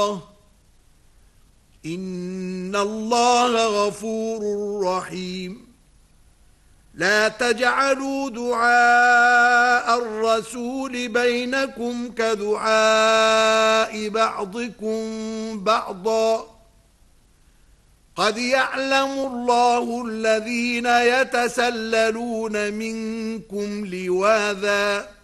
إن الله غفور رحيم. لا تجعلوا دعاء الرسول بينكم كدعاء بعضكم بعضا. قد يعلم الله الذين يتسللون منكم لواذا